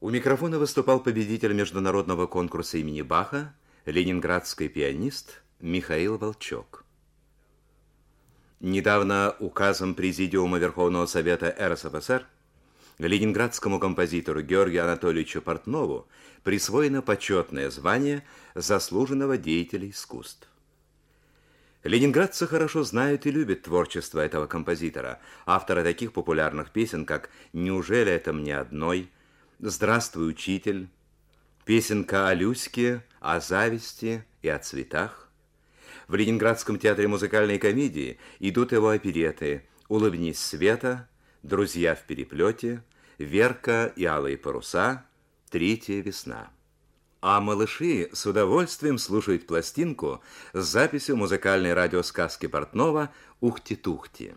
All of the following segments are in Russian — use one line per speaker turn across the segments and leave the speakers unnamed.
У микрофона выступал победитель международного конкурса имени Баха, ленинградский пианист Михаил Волчок. Недавно указом Президиума Верховного Совета РСФСР ленинградскому композитору Георгию Анатольевичу Портнову присвоено почетное звание заслуженного деятеля искусств. Ленинградцы хорошо знают и любят творчество этого композитора, автора таких популярных песен, как «Неужели это мне одной?», «Здравствуй, учитель», песенка о Люське, о зависти и о цветах. В Ленинградском театре музыкальной комедии идут его опереты «Улыбнись, Света», «Друзья в переплете», «Верка и алые паруса», «Третья весна». А малыши с удовольствием слушают пластинку с записью музыкальной радиосказки Портнова «Ухти-тухти».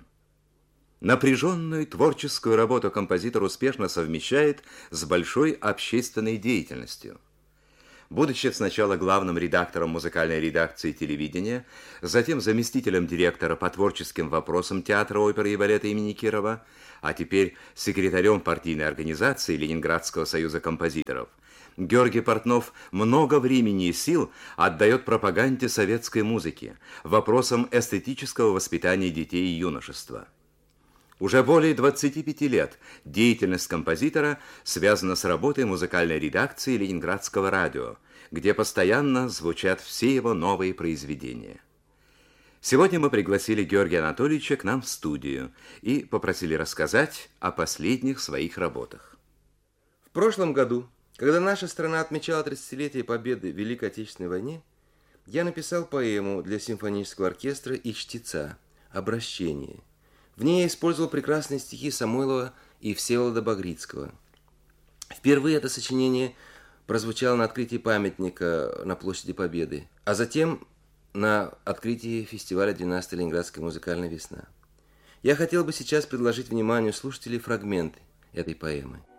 Напряженную творческую работу композитор успешно совмещает с большой общественной деятельностью. Будучи сначала главным редактором музыкальной редакции телевидения, затем заместителем директора по творческим вопросам театра оперы и балета имени Кирова, а теперь секретарем партийной организации Ленинградского союза композиторов, Георгий Портнов много времени и сил отдает пропаганде советской музыки, вопросам эстетического воспитания детей и юношества. Уже более 25 лет деятельность композитора связана с работой музыкальной редакции Ленинградского радио, где постоянно звучат все его новые произведения. Сегодня мы пригласили Георгия Анатольевича к нам в студию и попросили рассказать о последних своих работах.
В прошлом году, когда наша страна отмечала 30-летие победы в Великой Отечественной войне, я написал поэму для симфонического оркестра и чтеца «Обращение». В ней я использовал прекрасные стихи Самойлова и Всеволода Багрицкого. Впервые это сочинение прозвучало на открытии памятника на площади Победы, а затем на открытии фестиваля 12-й Ленинградская музыкальная весна. Я хотел бы сейчас предложить вниманию слушателей фрагменты этой поэмы.